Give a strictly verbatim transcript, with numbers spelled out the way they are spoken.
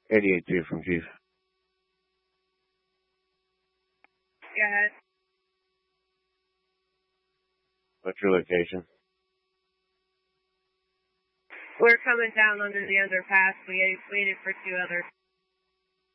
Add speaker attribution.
Speaker 1: eighty-eight two from Chief.
Speaker 2: Go ahead.
Speaker 1: What's your location?
Speaker 2: We're coming down under the underpass. We waited for two others.